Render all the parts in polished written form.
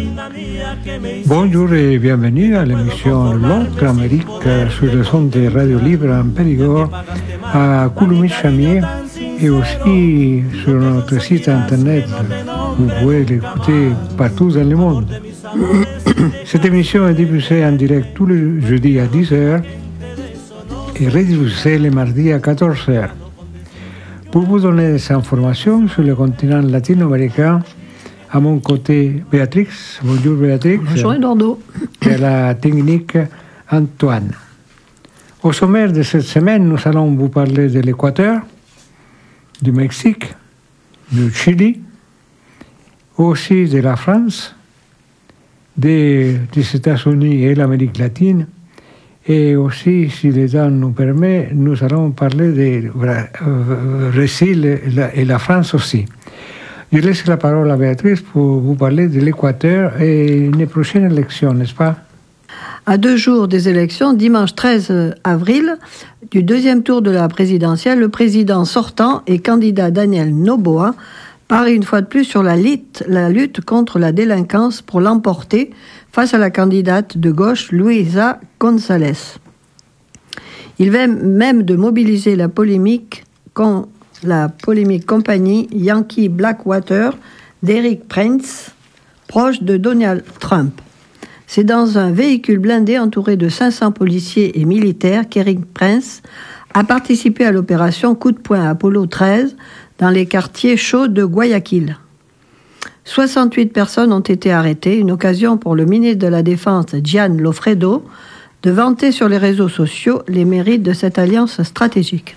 Bonjour et bienvenue à l'émission L'Autre Amérique sur le son de Radio Libre en Périgord, à Coulommiers-Chamier et aussi sur notre site internet. Vous pouvez l'écouter partout dans le monde. Cette émission est diffusée en direct tous les jeudis à 10h et rediffusée les mardis à 14h. Pour vous donner des informations sur le continent latino-américain, à mon côté, Béatrix. Bonjour Béatrix. Bonjour Eduardo. Et à la technique, Antoine. Au sommaire de cette semaine, nous allons vous parler de l'Équateur, du Mexique, du Chili, aussi de la France, des États-Unis et l'Amérique latine, et aussi, si le temps nous permet, nous allons parler du Brésil et la France aussi. Je laisse la parole à Béatrice pour vous parler de l'Équateur et une prochaine élection, n'est-ce pas? À 2 jours des élections, dimanche 13 avril, du deuxième tour de la présidentielle, le président sortant et candidat Daniel Noboa parie une fois de plus sur la lutte contre la délinquance pour l'emporter face à la candidate de gauche Luisa González. Il va même de mobiliser la polémique compagnie Yankee Blackwater d'Eric Prince, proche de Donald Trump. C'est dans un véhicule blindé entouré de 500 policiers et militaires qu'Eric Prince a participé à l'opération Coup de poing Apollo 13 dans les quartiers chauds de Guayaquil. 68 personnes ont été arrêtées, une occasion pour le ministre de la Défense, Gian Lofredo, de vanter sur les réseaux sociaux les mérites de cette alliance stratégique.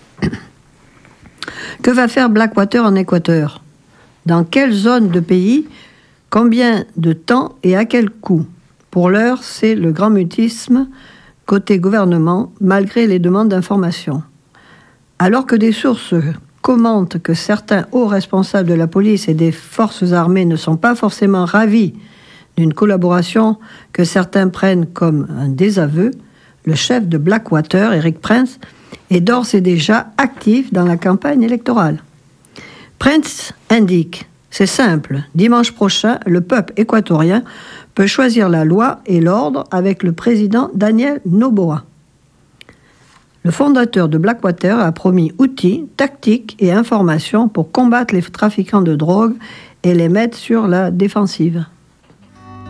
Que va faire Blackwater en Équateur? Dans quelle zone de pays? Combien de temps et à quel coût? Pour l'heure, c'est le grand mutisme côté gouvernement, malgré les demandes d'information. Alors que des sources commentent que certains hauts responsables de la police et des forces armées ne sont pas forcément ravis d'une collaboration que certains prennent comme un désaveu, le chef de Blackwater, Eric Prince, est d'ores et déjà actif dans la campagne électorale. Prince indique, c'est simple, dimanche prochain, le peuple équatorien peut choisir la loi et l'ordre avec le président Daniel Noboa. Le fondateur de Blackwater a promis outils, tactiques et informations pour combattre les trafiquants de drogue et les mettre sur la défensive.